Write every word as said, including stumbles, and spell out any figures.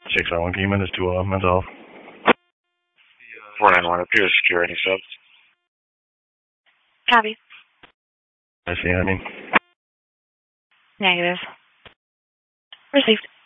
six oh one, can you minutes to uh, mental health? four nine one, appears secure, any subs? Copy. I see, I mean. Negative. Received.